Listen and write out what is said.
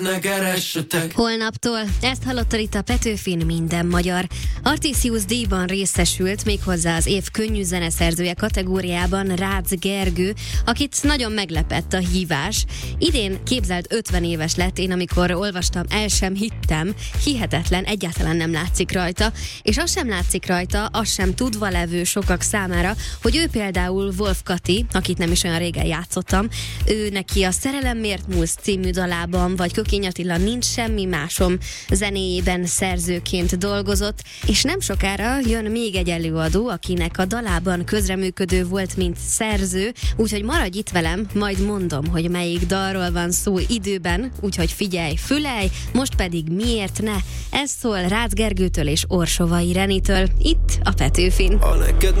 Ne keressetek. Holnaptól, ezt hallottad itt a Petőfin Minden Magyar. Artisius díjban részesült, méghozzá az év könnyű zeneszerzője kategóriában Rácz Gergő, akit nagyon meglepett a hívás. Idén képzeld 50 éves lett, én amikor olvastam, el sem hittem, hihetetlen, egyáltalán nem látszik rajta, és az sem látszik rajta, az sem tudva levő sokak számára, hogy ő például Wolf Kati, akit nem is olyan régen játszottam, ő neki a Szerelem miért múlsz című dalában, vagy Kökény Attila Nincs semmi másom zenéjében szerzőként dolgozott, és nem sokára jön még egy előadó, akinek a dalában közreműködő volt, mint szerző, úgyhogy maradj itt velem, majd mondom, hogy melyik dalról van szó időben, úgyhogy figyelj, fülelj, most pedig miért ne? Ez szól Rácz Gergőtől és Orsovai Renitől, itt a Petőfin.